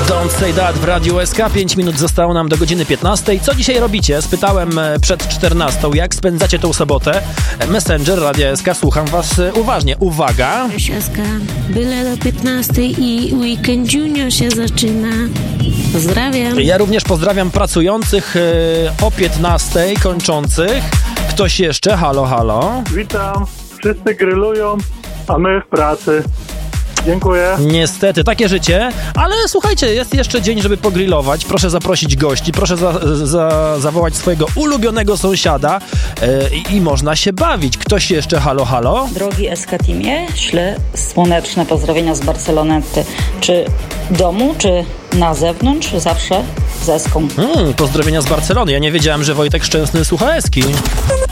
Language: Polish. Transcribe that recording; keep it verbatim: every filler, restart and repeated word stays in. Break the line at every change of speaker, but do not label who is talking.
Don't Say That w Radiu S K. pięć minut zostało nam do godziny piętnastej. Co dzisiaj robicie? Spytałem przed czternastą. Jak spędzacie tą sobotę? Messenger Radia S K. Słucham was uważnie. Uwaga!
Cześć S K. Byle do piętnastej i Weekend Junior się zaczyna. Pozdrawiam.
Ja również pozdrawiam pracujących o piętnastej, kończących. Ktoś jeszcze? Halo, halo.
Witam. Wszyscy grillują, a my w pracy. Dziękuję.
Niestety, takie życie, ale słuchajcie, jest jeszcze dzień, żeby pogrillować. Proszę zaprosić gości, proszę za, za, zawołać swojego ulubionego sąsiada yy, i można się bawić. Ktoś jeszcze? Halo, halo?
Drogi S K Teamie, ślę słoneczne pozdrowienia z Barcelony. Czy w domu, czy na zewnątrz? Zawsze z Eską.
Hmm, pozdrowienia z Barcelony. Ja nie wiedziałem, że Wojtek Szczęsny słucha Eski.